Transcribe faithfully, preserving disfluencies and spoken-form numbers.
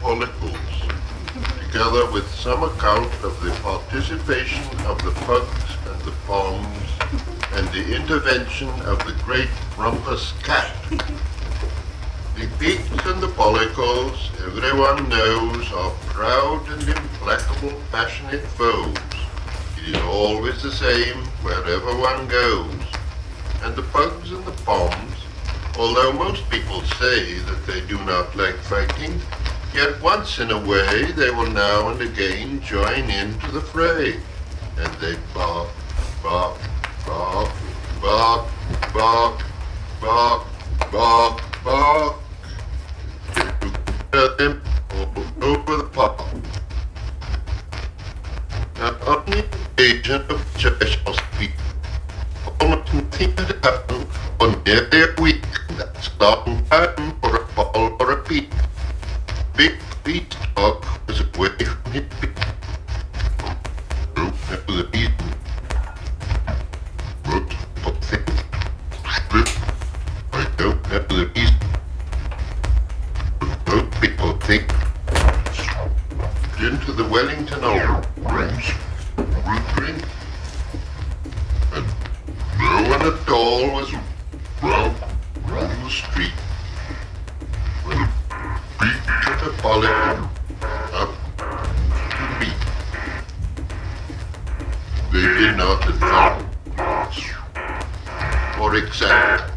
follicles, together with some account of the participation of the pugs and the poms and the intervention of the great rumpus cat. The peaks and the follicles, everyone knows, are proud and implacable, passionate foes. It is always the same wherever one goes. And the pugs and the poms, although most people say that they do not like fighting, yet once in a way they will now and again join into the fray. And they bark, bark, bark, bark, bark, bark, bark, bark. Them all over the park. Now, on the occasion of which I shall speak, almost nothing had happened for nearly a week. That's a long time for a fall or a peak. Big Beanstalk was away from his peak. Don't know the reason. Most people think I don't know the reason. Most people think into the Wellington Old rooms, root drink, and no one at all was round, round the street when beat to the polygon up to me. They did not advance or exact